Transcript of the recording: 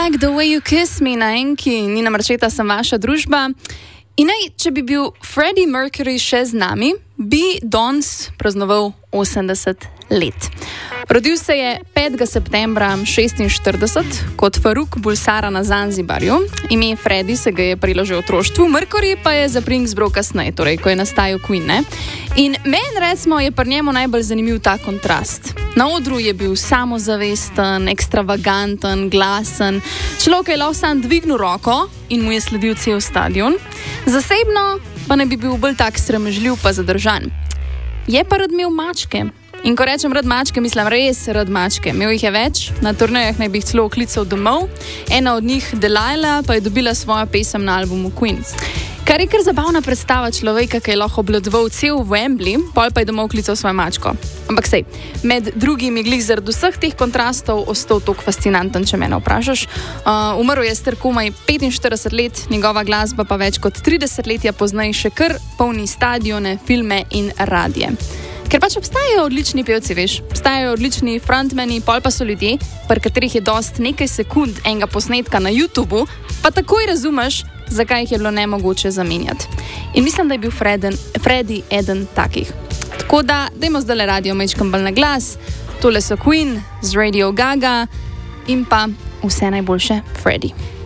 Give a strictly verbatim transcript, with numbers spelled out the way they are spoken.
like the way you kiss me na enki, Nina Marčeta sem vaša družba. In naj, če bi bil Freddie Mercury še z nami, bi danes praznoval osemdeset let. Rodil se je petega septembra šestinštirideset kot Faruk Bulsara na Zanzibarju. Ime Freddie se ga je prilo že v otroštvu, Mercury pa je zapring zbral kasneje, torej ko je nastajal Queen, ne? In meni, recimo, je pri njemu najbolj zanimiv ta kontrast. Na odru je bil samozavesten, ekstravaganten, glasen, človek je lahko sam dvignil roko in mu je sledil cel stadion. Zasebno pa ne bi bil bolj tak sramežljiv pa zadržan. Je pa rad imel mačke. In ko rečem rad mačke, mislim res rad mačke. Imel jih je več, na turnejah naj bi jih celo oklical domov. Ena od njih, Delilah, pa je dobila svojo pesem na albumu Queen. Kar je kar zabavna predstava človeka, ki je lahko obvladoval cel Wembley, pol pa je domov klical svojo mačko. Ampak sej, med drugimi glih zaradi vseh teh kontrastov ostal toliko fascinanten, če mene vprašaš. Uh, umrl je star komaj petinštirideset let, njegova glasba pa več kot trideset letja pozneje še kar polni stadione, filme in radije. Ker pač obstajajo odlični pevci, veš, obstajajo odlični frontmeni, pol pa so ljudje, pri katerih je dost nekaj sekund enega posnetka na YouTubu, pa takoj razumeš, zakaj jih je bilo nemogoče zamenjati. In mislim, da je bil Freden, Freddie eden takih. Tako da, dajmo zdaj radio mečkam bolj na glas, tole so Queen z Radio Gaga in pa vse najboljše Freddie.